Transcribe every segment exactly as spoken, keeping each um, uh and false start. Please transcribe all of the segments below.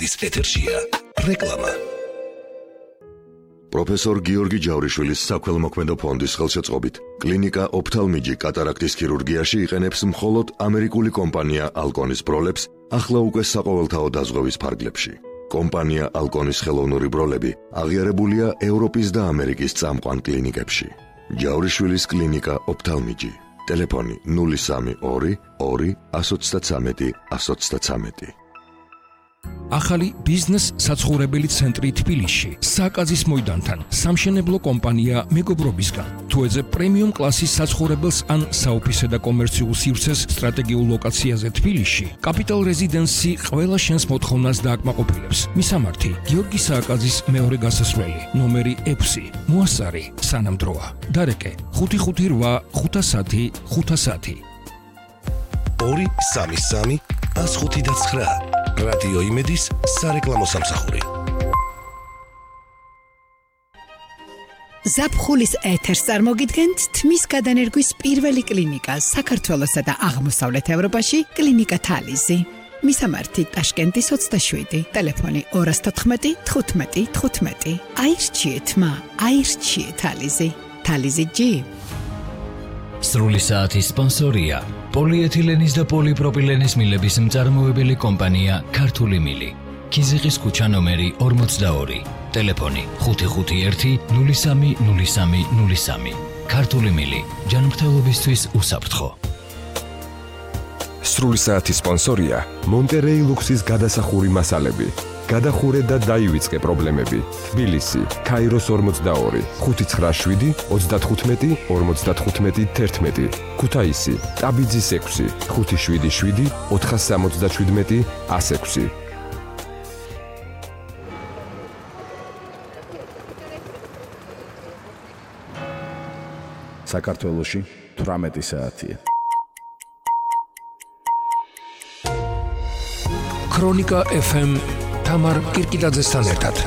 ეთერშია ეთერშია რეკლამა. პროფესორ გიორგი ჯავრიშვილის საქველმოქმედო ფონდის ხელშეწყობით კლინიკა ოფთალმიჯი კატარაქტის ქირურგიაში იყენებს მხოლოდ ამერიკული კომპანია ალკონის ბროლებს ახლა უკვე საყოველთაო დაზღვევის ფარგლებში. კომპანია ალკონის ხელოვნური ბროლები აღიარებულია ევროპის და ამერიკის წამყვან კლინიკებში. ჯავრიშვილის კლინიკა ოფთალმიჯი. ტელეფონი ნული სამი ორი ორი ათს ოცდათრამეტი ათს ოცდათრამეტი. ახალი ბიზნეს საცხოვრებელი ცენტრი თბილისში საკაზის მოედანთან სამშენებლო კომპანია მეგობრობისგან თუ ეძებ პრემიუმ კლასის საცხოვრებელს ან საოფისე და კომერციულ სივრცეს სტრატეგიულ ლოკაციაზე თბილისში კაპიტალ რეზიდენსი ყველა შენს მოთხოვნას დააკმაყოფილებს. მისამართი გიორგი სააკაძის მეორე გასასვლელი ნომერი ექვსი მოასარი სანამდროა დარეკე ხუთი ხუთი რვა ხუთასათი ხუთასათი ორი სამი სამი ას ხუთი და ცხრა რადიო იმედის სარეკლამო სამსახური. ზაფხულის ეთერს წარმოგიდგენთ თმის გადანერგვის პირველი კლინიკა საქართველოსა და აღმოსავლეთ ევროპაში კლინიკა თალიზი. მისამართი ტაშკენტის ოცდაშვიდი, ტელეფონი ორი თოთხმეტი თხუთმეტი თხუთმეტი. აირჩიეთ მა, აირჩიეთ თალიზი. თალიზი ჯი. სრული საათის სპონსორია პოლიეთილენის და პოლიპროპილენის მილების მწარმოებელი კომპანია ქართული მილი. ქიზიყის ქუჩა ნომერი ორმოცდაორი, ტელეფონი ხუთი ხუთი ერთი ნული სამი ნული სამი ნული სამი. ქართული მილი, ჯანმრთელობისთვის უსაფრთხო. სრული საათის სპონსორია მონტერეი ლუქსის გადასახური მასალები. გადახურე და დაივიწყე პრობლემები. თბილისი, ქაიროს ორმოცდაორი, ხუთი ცხრა შვიდი ოცდათხუთმეტი ორმოცდათხუთმეტი თერთმეტი. ქუთაისი, ტაბიძის ექვსი, ხუთი შვიდი შვიდი ოთხასამოცდაშვიდმეტი ას ექვსი. საქართველოში თვრამეტი საათია. ქრონიკა ეფ ემ თამარ კირკიტაძესთან ერთად.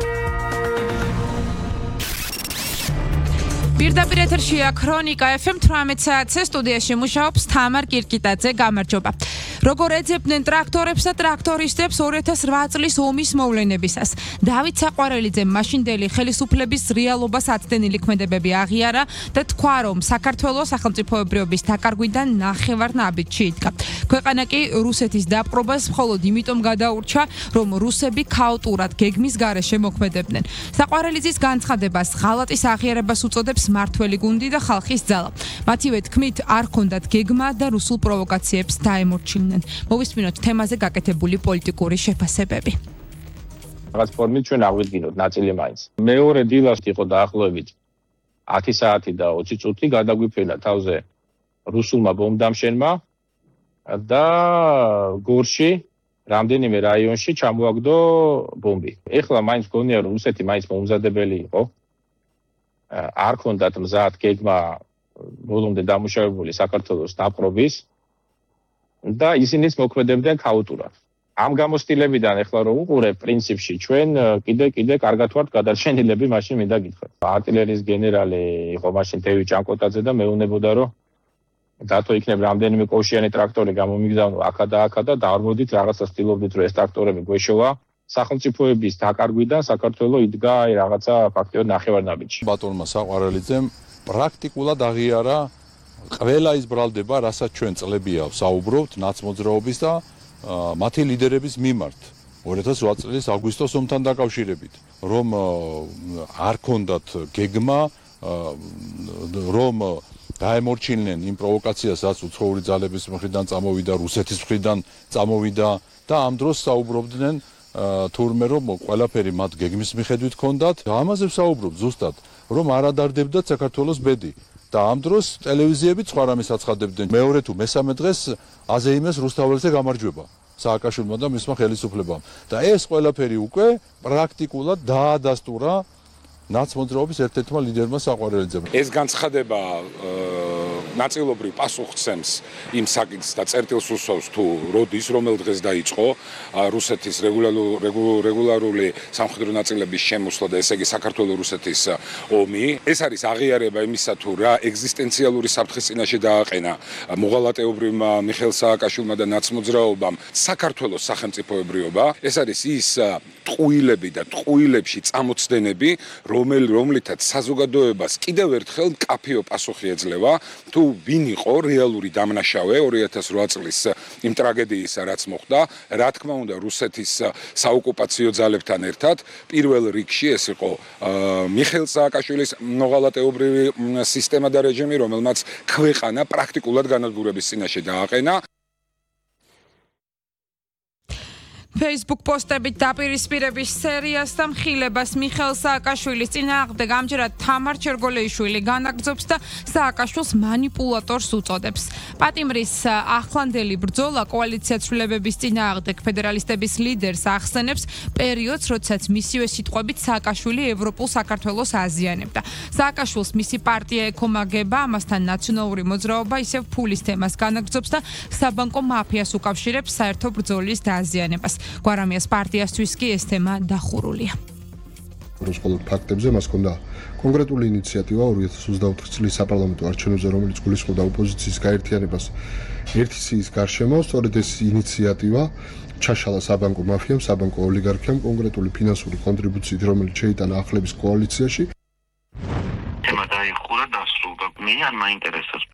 პირდაპირ ეთერშია ქრონიკა ეფ ემ თვრამეტ საათზე სტუდიაში მუშაობს თამარ კირკიტაძე. გამარჯობა. როგორ ეძებდნენ ტრაქტორებს და ტრაქტორისტებს ორი ათას რვა წლის ომის მოვლენებისას. დავით საყვარელიძემ მაშინდელი ხელისუფლების რეალობას აცდენილი ქმედებები აღიარა და თქვა, რომ საქართველოს სახელმწიფოებრიობის დაკარგვიდან ნახევარნაბიჯში იდგა. ქვეყანა კი რუსეთის დაპყრობას მხოლოდ იმიტომ გადაურჩა, რომ რუსები ქაოტურად გეგმის გარეშე მოქმედებდნენ. საყვარელიძის განცხადებას ღალატის აღიარებას უწოდებს მართველი გუნდი და ხალხის ძალა. მათივე თქმით, არ ჰქონდათ გეგმა და რუსულ პროვოკაციებს დაემორჩილნენ. მოვისმინოთ თემაზე გაკეთებული პოლიტიკური შეფასებები. რაღაც ფორმით ჩვენ აღვიდგინოთ ნაწილი მაინც. მეორე დილას იყო დაახლოებით ათი საათი და ოცი წუთი გადაგვიფრენა თავზე რუსულმა ბომბდამშენმა და გორში რამდენიმე რაიონში ჩამოაგდო ბომბი. ეხლა მაინც გონია რომ რუსეთი მაინც მომზადებელი იყო. არ ჰქონდათ მზად გეგმა ბოლომდე დამუშავებული საქართველოს დაპყრობის და ისინიც მოქმედებდნენ ქაოტურად. ამ გამოსტილებიდან ეხლა რომ უყურებ პრინციპში ჩვენ კიდე კიდე კარგად ვართ გადარჩენილები, მაშინ მინდა გითხრათ. არტილერიის გენერალი იყო მაშინ თევი ჭანკოტაძე და მეუბნებოდა რომ დათო იქნებ რამდენიმე კოშიანი ტრაქტორი გამომიგზავნო აქა და აქა და დაარბოდით რაღაცა სტილობდით რომ ეს ტრაქტორები გვეშოვა. სახელმწიფოების დაკარგვიდან საქართველო იდგა აი რაღაცა ფაქტიურად ნახევარნაბიჯში. ბატონმა საყვარელიძემ პრაქტიკულად აღიარა ყველა ის ბრალდება, რასაც ჩვენ წლებია საუბრობთ ნაცმოძრაობის და მათი ლიდერების მიმართ ორი ათას რვა წლის აგვისტოს ომთან დაკავშირებით, რომ არ ქონდათ გეგმა, რომ დაემორჩილნენ იმ პროვოკაციას, რაც უცხოური ძალების მხრიდან წამოვიდა, რუსეთის მხრიდან წამოვიდა და ამ დროს საუბრობდნენ თურმე რომ ყველაფერი მათ გეგმის მიხედვით ჰქონდათ. ამაზე საუბრობ ზუსტად, რომ არ ადარდებდათ საქართველოს ბედი. და ამ დროს ტელევიზიები სხვა რამეს აცხადებდნენ. მეორე თუ მესამე დღეს აზეიმეს რუსთაველზე გამარჯვება სააკაშვილმა და მისმა ხელისუფლებამ. და ეს ყველაფერი უკვე პრაქტიკულად დაადასტურა ნაცმოძრაობის ერთ-ერთმა ლიდერმა საყვარელიძემ. ეს განცხადება ნაწილობრივ პასუხცემს იმ საკითხს და წერტილს უსვავს თუ როდის, რომელ დღეს დაიწყო რუსეთის რეგულარული სამხედრო ნაწილების შემოსვლა და ესე იგი საქართველო-რუსეთის ომი. ეს არის აღიარება იმისა თუ რა ეგზისტენციალური საფრთხის წინაშე დააყენა მოღალატეობრივმა მიხეილ სააკაშვილმა და ნაცმოძრაობამ საქართველოს სახელმწიფოებრიობა. ეს არის ის ტყუილები და ტყუილებში წამოწდენები, რომლითაც საზოგადოებას კიდევ ერთხელ მკაფიო პასუხი ეძლევა თუ ვინ იყო რეალური დამნაშავე ორი ათას რვა წლის იმ ტრაგედიისა, რაც მოხდა, რა თქმა უნდა, რუსეთის საოკუპაციო ძალებთან ერთად, პირველ რიგში ეს იყო მიხეილ სააკაშვილის მოღალატეობრივი სისტემა და რეჟიმი, რომელმაც ქვეყანა პრაქტიკულად განადგურების წინაშე დააყენა. Facebook პოსტებით დაპირისპირების სერიას და მხილებას მიხეილ სააკაშვილის წინააღმდეგ ამჯერად თამარ ჩერგოლეიშვილი განაგრძობს და სააკაშვილს манипуლატორს უწოდებს. პატიმრის ახლანდელი ბრძოლა კოალიცია ცვლილებების წინააღმდეგ ფედერალისტების ლიდერს ახსენებს პერიოდს, როდესაც მისივე სიტყვებით სააკაშვილი ევროპულ საქართველოს აზიანებდა. სააკაშვილს მისი პარტია ეკომაგება, ამასთან ნაციონალური მოძრაობა ისევ ფულის თემას განაგრძობს და საბანკო მაფიას უკავშირებს საერთო ბრძოლის დაზიანებას. გვარამიას პარტიასთვის კი ეს თემა დახურულია. რუსკოლოდ ფაქტებზე მას ჰქონდა კონკრეტული ინიციატივა ორი ათას ოცდაოთხი წლის საპარლამენტო არჩევნებზე, რომელიც გულისხმობდა ოპოზიციის გაერთიანებას ერთი სიის გარშემო. სწორედ ეს ინიციატივა ჩაშალა საბანკო მაფიამ, საბანკო ოლიგარქიამ კონკრეტული ფინანსური კონტრიბუციით, რომელიც შეიტანა ახლების კოალიციაში. თემა დაიხურა დასრულდა. მე არ მაინტერესებს.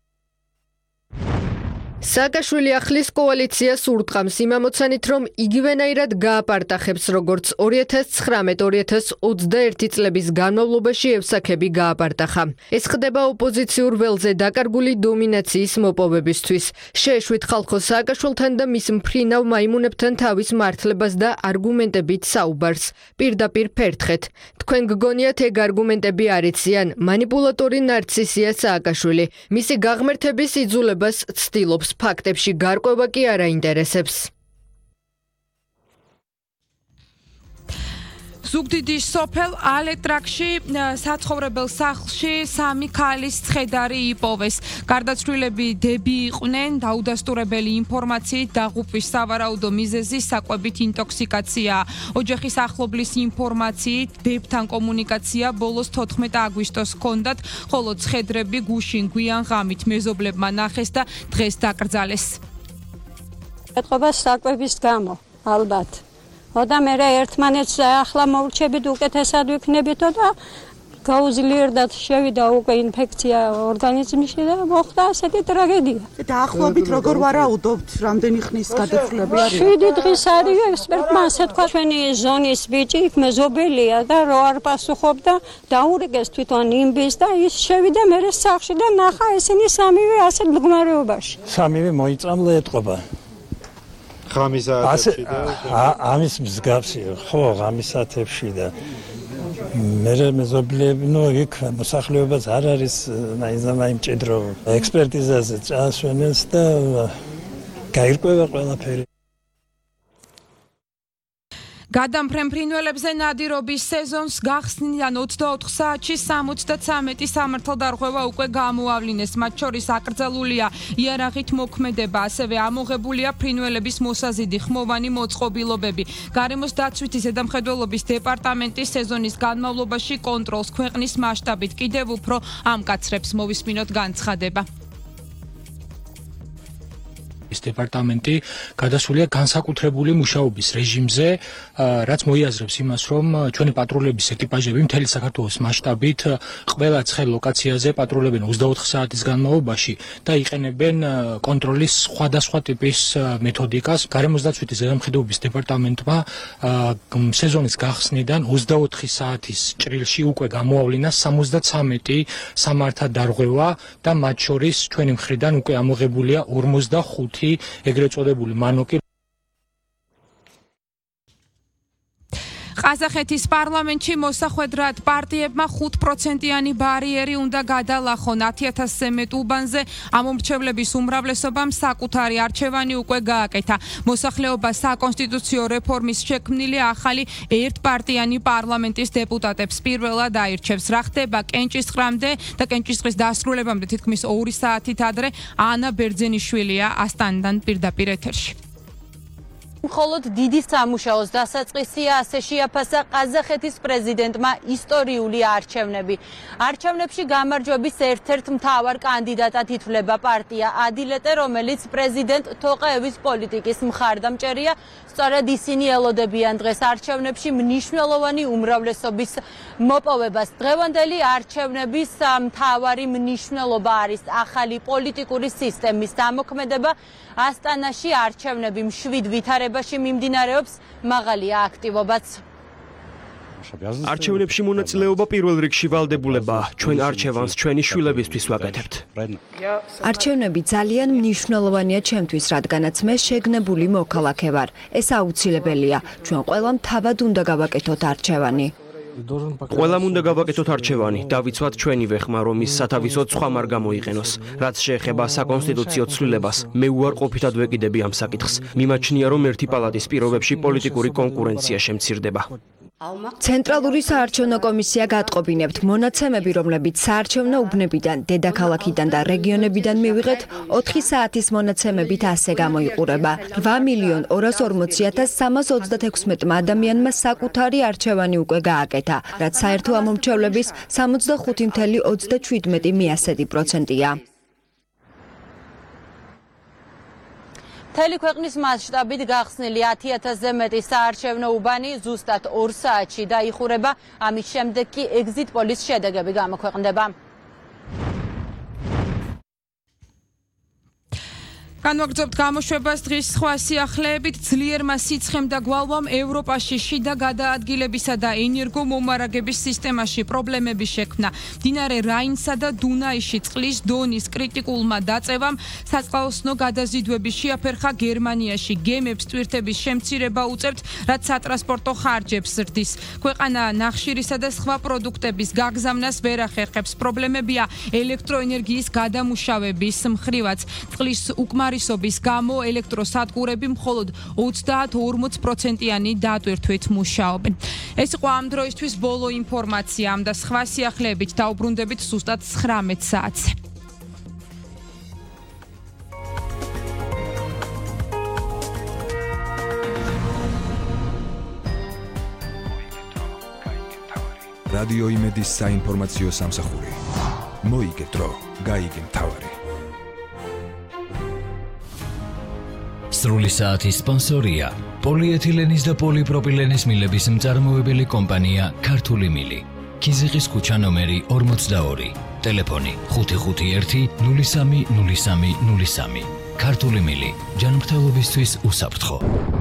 სააკაშვილი ახლის კოალიციას ურტყამს იმ ამოცანით, რომ იგივენაირად გააპარტახებს, როგორც ორი ათას ცხრამეტ ორი ათას ოცდაერთი წლების განმავლობაში ევსაქები გააპარტახა. ეს ხდება ოპოზიციურ ველზე დაკარგული დომინაციის მოპოვებისთვის. შეეშვით ხალხო სააკაშვილთან და მის მფრინავ მაიმუნებთან თავის მართლებას და არგუმენტებით საუბარს. პირდაპირ ფერთხეთ. თქვენ გგონიათ ეგ არგუმენტები არ იციან? манипуლატორი ნარცისია სააკაშვილი. მისი გაღმერთების იძულებას ცდილობს. ფაქტებში გარკვევა კი არ აინტერესებს. ზუგდიდის სოფელ ალეტრაკში საცხოვრებელ სახლში სამი ქალის ცხედარი იპოვეს. გარდაცვლილები დები იყვნენ, დაუდასტურებელი ინფორმაციით დაღუპვის სავარაუდო მიზეზი საკვებით ინტოქსიკაცია. ოჯახის ახლობლის ინფორმაციით დებთან კომუნიკაცია ბოლოს თოთხმეტ აგვისტოს ჰქონდათ, ხოლო ცხედრები გუშინ გვიან ღამით მეზობლებმა ნახეს და დღეს დაკრძალეს. ეთყობა საკვების გამო, ალბათ. და მე ერთმანეთს ახლა მოვრჩებით უკეთესად ვიქნებითო და გაუძლიერდათ შევიდა უკვე ინფექცია ორგანიზმში და მოხდა ასეთი ტრაგედია. დაახლოებით როგორ ვარაუდობთ, რამდენი ხნის გადაცვლები არის? შვიდი დღის არის ექსპერტმა ასე თქვა. ჩვენი ზონის ბიჭი იქ მეზობელია და რო არ პასუხობდა, დაურიგეს თვითონ იმბის და ის შევიდა მერე სახლში და ნახა ესენი სამივე ასეთ მდგომარეობაში. სამივე მოიწამლა ეთყობა. ღამის საათებში და ამის მსგავსი ხო ღამის საათებში და მე მეზობლები ნუ იქ მოსახლეობაც არ არის მაინც მჭიდრო ექსპერტიზაზე წასვენეს და გაირკვევა ყველაფერი. გადამფრენ ფრინველებზე ნადირობის სეზონს გახსნიდან ოცდაოთხ საათში სამოცდაცამეტი სამართალდარღვევა უკვე გამოავლინეს. მათ შორის აკრძალულია იარაღით მოქმედება, ასევე ამოღებულია ფრინველების მოსაზიდი ხმოვანი მოწყობილობები. გარემოს დაცვითი ზედამხედველობის დეპარტამენტის სეზონის განმავლობაში კონტროლს ქვეყნის მასშტაბით კიდევ უფრო ამკაცრებს. მოვისმინოთ განცხადება. ეს დეპარტამენტი გადასულია განსაკუთრებული მუშაობის რეჟიმზე, რაც მოიაზრებს იმას, რომ ჩვენი პატრულების ეკიპაჟები მთელი საქართველოს მასშტაბით ყველა ცხელ ლოკაციაზე პატრულებენ ოცდაოთხ საათის განმავლობაში და იყენებენ კონტროლის სხვადასხვა ტიპის მეთოდიკას. გარემოს დაცვითი ზედამხედველობის დეპარტამენტმა სეზონის გახსნიდან ოცდაოთხი საათის ჭრილში უკვე გამოავლინა სამოცდაცამეტი სამართალდარღვევა და მათ შორის ჩვენი მხრიდან უკვე ამოღებულია ორმოცდახუთი ეგრეთ წოდებული მანოკი. ყაზახეთის პარლამენტში მოსახვედრად პარტიებმა ხუთ პროცენტიანი ბარიერი უნდა გადალახონ ათი ათასზე მეტ უბანზე. ამ მომრჩევლების უმრავლესობამ საკუთარი არჩევანი უკვე გააკეთა. მოსახლეობა საკონსტიტუციო რეფორმის შექმნილი ახალი ერთპარტიანი პარლამენტის დეპუტატებს პირველად აირჩევს. რა ხდება კენჭისყრამდე და კენჭისყრის დასრულებამდე თითქმის ორი საათით ადრე ანა ბერძენიშვილია ასტანიდან პირდაპირ ეთერში. მხოლოდ დიდი სამუშაოს დასაწყისია ასე შეაფასა ყაზახეთის პრეზიდენტმა ისტორიული არჩევნები. არჩევნებში გამარჯვების ერთ-ერთ მთავარ კანდიდატად ითვლება პარტია ადილეტე, რომელიც პრეზიდენტ თოყაევის პოლიტიკის მხარდამჭერია. სწორედ ისინი ელოდებიან დღეს არჩევნებში მნიშვნელოვანი უმრავლესობის მოპოვებას. დღევანდელი არჩევნების მთავარი მნიშვნელობა არის ახალი პოლიტიკური სისტემის დამოქმედება. ასტანაში არჩევნები მშვიდ ვითარებაში მიმდინარეობს, მაღალია აქტივობაც. არჩევნებში მონაწილეობა პირველ რიგში ვალდებულებაა. ჩვენ არჩევანს ჩვენი შვილებისთვის ვაკეთებთ. არჩევნები ძალიან მნიშვნელოვანია ჩემთვის, რადგანაც მე შეგნებული მოქალაქე ვარ. ეს აუცილებელია. ჩვენ ყველამ თავად უნდა გავაკეთოთ არჩევანი. ყველამ უნდა გავაკეთოთ არჩევანი, დავიცვათ ჩვენივე ხმა, რომ ის სათავისოდ სხვამ არ გამოიყენოს. რაც შეეხება საკონსტიტუციო ცვლილებას, მე უარყოფითად ვეკიდები ამ საკითხს. მიმაჩნია, რომ ერთი პალატის პირობებში პოლიტიკური კონკურენცია შემცირდება. ცენტრალური საარჩევნო კომისია გატყობინებთ მონაცემები, რომლებიც საარჩევნო უბნებიდან, დედაქალაქიდან და რეგიონებიდან მივიღეთ, ოთხი საათის მონაცემებით ასე გამოიყურება. რვა მილიონ ორას ორმოცი ათას სამას ოცდათექვსმეტმა ადამიანმა საკუთარი არჩევანი უკვე გააკეთა, რაც საერთო ამომრჩევლების სამოცდახუთი მცდარი ოცდაშვიდმეტი პროცენტია. მთელი ქვეყნის მასშტაბით გახსნილი ათი ათასზე მეტი საარჩევნო უბანი ზუსტად ორ საათში დაიხურება. ამის შემდეგ კი ეგზიტ პოლის შედეგები გამოქვეყნდება. განვაგრძობთ გამოშვებას დღის სხვა სიახლეებით. ძლიერმა სიცხემ და გვალვამ ევროპაში შიდა გადაადგილებისა და ენერგო მომარაგების სისტემაში პრობლემები შექმნა. მდინარე რაინსა და დუნაიში წყლის დონის კრიტიკულმა დაწევამ საწყალოსნო გადაზიდვები შეაფერხა გერმანიაში. გემებს ტვირთების შემცირება უწევთ, რაც სატრანსპორტო ხარჯებს ზრდის. ქვეყანა ნახშირისა და სხვა პროდუქტების გაგზავნას ვერ ახერხებს. პრობლემებია ელექტროენერგიის გადამუშავების მხრივაც. წყლის უკმარისობის გამო ელექტროსადგურები მხოლოდ ოცდაათ-ორმოც პროცენტიანი დატვირთვით მუშაობენ. ეს იყო ამ დროისთვის ბოლო ინფორმაცია. ამ და სხვა სიახლეებით დაუბრუნდებით ზუსტად ცხრამეტ საათზე. რადიო იმედის საინფორმაციო სამსახური. მოიგე დრო, გაიგე მთავარი. სრული საათის სპონსორია პოლიეთილენის და პოლიპროპილენის მილების მწარმოებელი კომპანია ქართული მილი. ქიზიყის ქუჩა ნომერი ორმოცდაორი. ტელეფონი ხუთი ხუთი ერთი ნული სამი ნული სამი ნული სამი. ქართული მილი. ჯანმრთელობისთვის უსაფრთხო.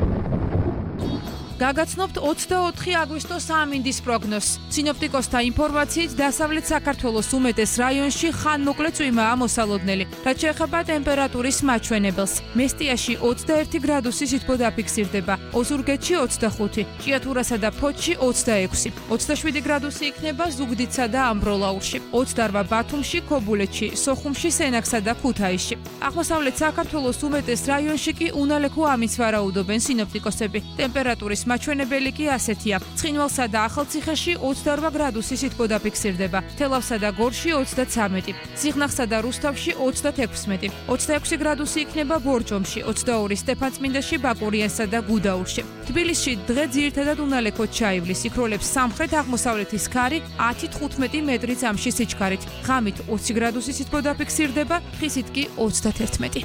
გაგაცნობთ ოცდაოთხი აგვისტოს ამინდის პროგნოზს. სინოპტიკოსთა ინფორმაციით დასავლეთ საქართველოს უმეტეს რაიონში ხანმოკლე წვიმაა მოსალოდნელი. რაც შეეხება ტემპერატურის მაჩვენებელს, მესტიაში ოცდაერთი გრადუსი სითბო დაფიქსირდება, ოზურგეთში ოცდახუთი, ჭიათურასა და ფოთში ოცდაექვსი, ოცდაშვიდი გრადუსი იქნება ზუგდიდსა და ამბროლაურში, ოცდარვა ბათუმში, ქობულეთში, სოხუმში, სენაკსა და ქუთაისში. აღმოსავლეთ საქართველოს უმეტეს რაიონში კი უნალექო ამის ვარაუდობენ სინოპტიკოსები. ტემპერატურის მაჩვენებელი კი ასეთია. ცხინვალსა და ახალციხეში ოცდარვა გრადუსი სითბო დაფიქსირდება, თელავსა და გორში ოცდაცამეტი, სიღნაღსა და რუსთავში ოცდათექვსმეტი, ოცდაექვსი გრადუსი იქნება ბორჯომში, ოცდაორი სტეფანწმინდაში, ბაკურიანსა და გუდაურში. თბილისში დღე ძირითადად უნალექოდ ჩაივლის, იქროლებს სამხრეთ-აღმოსავლეთის ქარი ათი-თხუთმეტი მეტრი წამში სიჩქარით. ღამით ოცი გრადუსი სითბო დაფიქსირდება, ხისით კი ოცდათერთმეტი.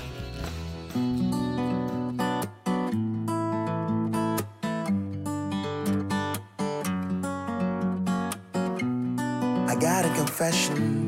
I got a confession